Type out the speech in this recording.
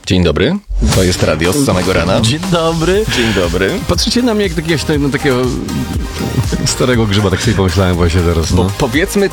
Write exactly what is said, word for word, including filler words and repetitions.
Dzień dobry, to jest radio z samego rana. Dzień dobry. Dzień dobry. Patrzycie na mnie jak jakiegoś no, takiego starego grzyba, tak sobie pomyślałem właśnie teraz. Po, No. powiedzmy